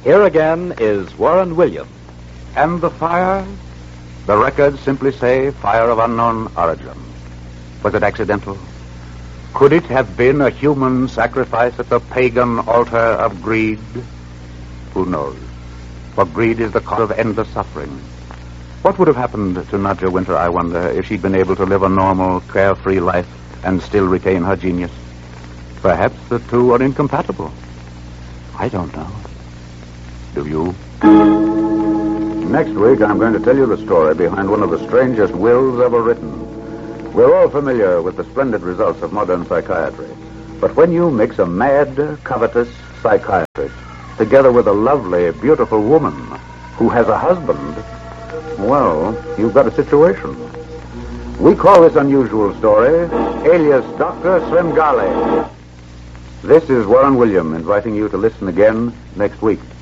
Here again is Warren Williams. And the fire? The records simply say fire of unknown origin. Was it accidental? Could it have been a human sacrifice at the pagan altar of greed? Who knows? For greed is the cause of endless suffering. What would have happened to Nadja Winter, I wonder, if she'd been able to live a normal, carefree life and still retain her genius? Perhaps the two are incompatible. I don't know. Do you? Next week, I'm going to tell you the story behind one of the strangest wills ever written. We're all familiar with the splendid results of modern psychiatry. But when you mix a mad, covetous psychiatrist together with a lovely, beautiful woman who has a husband, well, you've got a situation. We call this unusual story alias Dr. Svengali. This is Warren Williams inviting you to listen again next week.